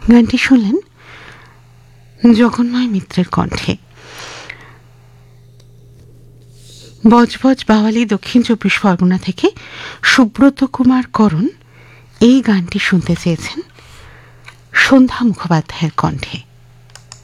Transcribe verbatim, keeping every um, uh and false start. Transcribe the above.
গানটি শুনলেন জগন্ময় মিত্রের কণ্ঠে। বজবজ বাওয়ালি দক্ষিণ চব্বিশ পরগনা থেকে সুব্রত কুমার করণ এই গানটি শুনতে চেয়েছেন সন্ধ্যা মুখোপাধ্যায়ের কণ্ঠে।